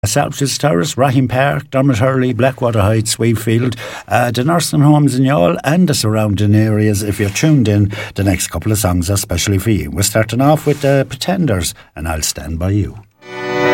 Salvage Terrace, Rahim Park, Dermot Hurley, Blackwater Heights, Wakefield, the nursing homes in Youghal and the surrounding areas. If you're tuned in, the next couple of songs are especially for you. We're starting off with the Pretenders and I'll Stand By You.